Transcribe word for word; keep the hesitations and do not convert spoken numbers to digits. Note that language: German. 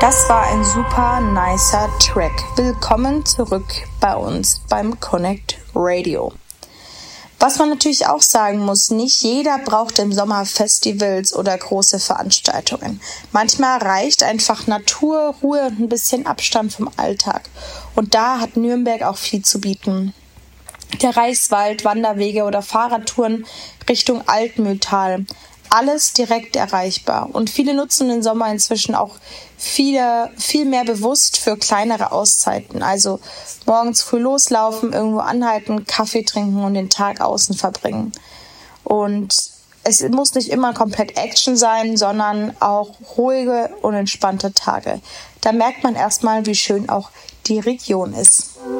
Das war ein super nicer Track. Willkommen zurück bei uns beim Connect Radio. Was man natürlich auch sagen muss, nicht jeder braucht im Sommer Festivals oder große Veranstaltungen. Manchmal reicht einfach Natur, Ruhe und ein bisschen Abstand vom Alltag. Und da hat Nürnberg auch viel zu bieten. Der Reichswald, Wanderwege oder Fahrradtouren Richtung Altmühltal. Alles direkt erreichbar. Und viele nutzen den Sommer inzwischen auch viele, viel mehr bewusst für kleinere Auszeiten. Also morgens früh loslaufen, irgendwo anhalten, Kaffee trinken und den Tag außen verbringen. Und es muss nicht immer komplett Action sein, sondern auch ruhige und entspannte Tage. Da merkt man erstmal, wie schön auch die Region ist.